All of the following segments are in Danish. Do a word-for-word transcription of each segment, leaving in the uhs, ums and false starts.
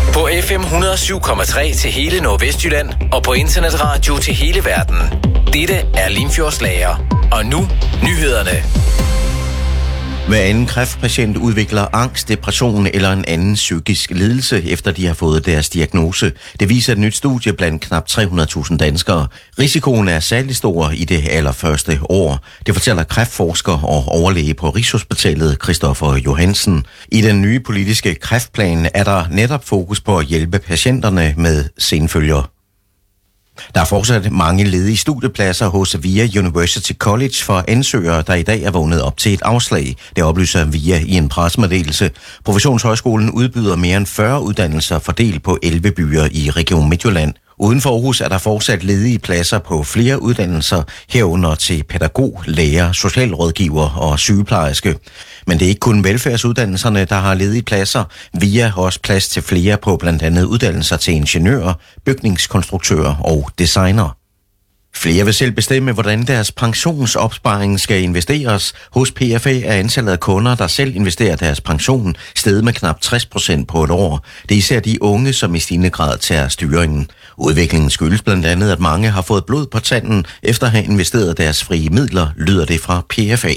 På F M et hundrede og syv komma tre til hele Nordvestjylland og på internetradio til hele verden. Dette er Limfjordslager. Og nu nyhederne. Hver anden kræftpatient udvikler angst, depression eller en anden psykisk lidelse, efter de har fået deres diagnose. Det viser et nyt studie blandt knap tre hundrede tusind danskere. Risikoen er særlig stor i det allerførste år. Det fortæller kræftforsker og overlæge på Rigshospitalet, Christoffer Johansen. I den nye politiske kræftplan er der netop fokus på at hjælpe patienterne med senfølger. Der er fortsat mange ledige studiepladser hos VIA University College for ansøgere, der i dag er vågnet op til et afslag. Det oplyser VIA i en pressemeddelelse. Professionshøjskolen udbyder mere end fyrre uddannelser fordelt på elleve byer i Region Midtjylland. Uden for Aarhus er der fortsat ledige pladser på flere uddannelser, herunder til pædagog, lærer, socialrådgiver og sygeplejerske. Men det er ikke kun velfærdsuddannelserne, der har ledige pladser. VIA har også plads til flere på blandt andet uddannelser til ingeniører, bygningskonstruktører og designer. Flere vil selv bestemme, hvordan deres pensionsopsparing skal investeres. Hos P F A er antallet af kunder, der selv investerer deres pension, steget med knap tres procent på et år. Det er især de unge, som i stigende grad tager styringen. Udviklingen skyldes blandt andet, at mange har fået blod på tanden efter at have investeret deres frie midler, lyder det fra P F A.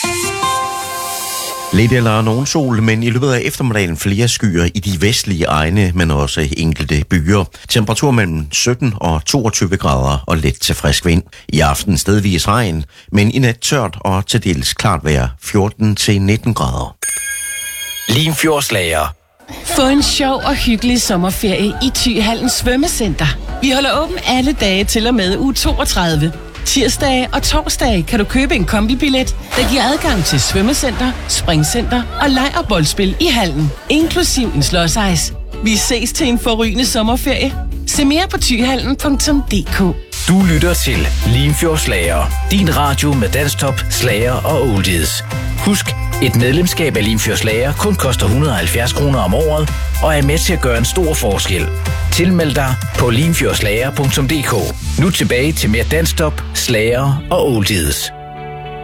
Lidt eller nogen sol, men i løbet af eftermiddagen flere skyer i de vestlige egne, men også enkelte byer. Temperatur mellem sytten og toogtyve grader og let til frisk vind. I aften stedvis regn, men i nat tørt og til dels klart vejr fjorten til nitten grader. Limfjordslager. Få en sjov og hyggelig sommerferie i Thyhallen Svømmecenter. Vi holder åben alle dage til og med uge toogtredive. Tirsdage og torsdage kan du købe en kombibillet, der giver adgang til svømmecenter, springcenter og leg- og boldspil i hallen, inklusiv en slåsejs. Vi ses til en forrygende sommerferie. Se mere på thyhallen punktum d k. Du lytter til Limfjordslager. Din radio med dansktop, slager og oldies. Husk, et medlemskab af Limfjordslager kun koster et hundrede og halvfjerds kroner om året og er med til at gøre en stor forskel. Tilmeld dig på limfjordslager punktum d k. Nu tilbage til mere dansktop, slager og oldies.